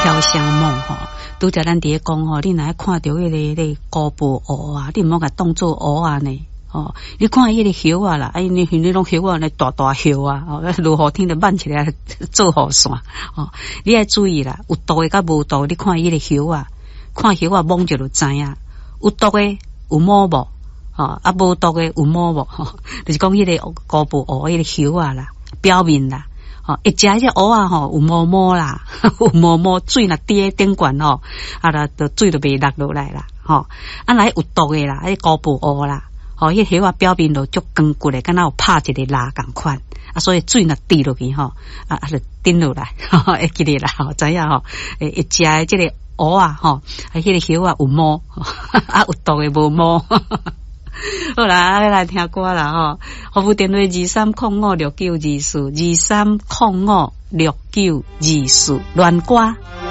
飘香梦吼，拄则咱伫咧讲吼，你若看到迄个高布鹅啊，你毋好甲当做鹅啊呢。哦，你看迄个叶啊啦，哎，你拢叶啊，那大大叶啊，哦，落雨天就挽起来做雨伞。哦，你要注意啦，有毒的甲无毒，你看迄个叶啊，看叶啊摸就知影，有毒的有摸无，哦，啊无毒的有摸无，吼，就是讲迄个高布鹅迄个叶啊啦，表面啦。哦，一食迄只蚵啊吼，有毛毛啦，有毛毛水若滴喺顶管吼，啊啦，就水就袂落落来啦，吼。啊，来有毒的啦，迄高布蚵啦，吼，迄叶啊表面就足光骨的，敢若有拍一个蜡共款，啊，所以水若滴落去吼，啊就顶落来，会记得啦，吼，知影吼，一食的即个蚵啊吼，啊，迄个叶啊有毛，啊有毒的无毛。好啦，来听歌啦吼！服务电话23056924，23056924，乱歌。